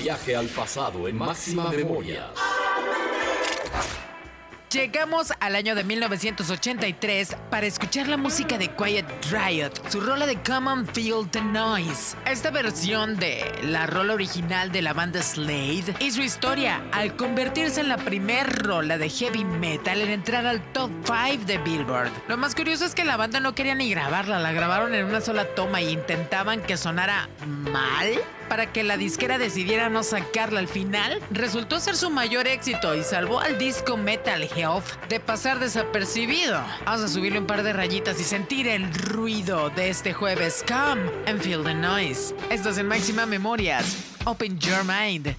Viaje al pasado en Máxima Memoria. Llegamos al año de 1983 para escuchar la música de Quiet Riot, su rola de Come on Feel the Noise. Esta versión de la rola original de la banda Slade hizo historia al convertirse en la primer rola de heavy metal en entrar al top 5 de Billboard. Lo más curioso es que la banda no quería ni grabarla, la grabaron en una sola toma y intentaban que sonara mal para que la disquera decidiera no sacarla. Al final resultó ser su mayor éxito y salvó al disco Metal Health de pasar desapercibido. Vamos a subirle un par de rayitas y sentir el ruido de este jueves. Come and feel the noise. Esto es en Máxima Memorias. Open your mind.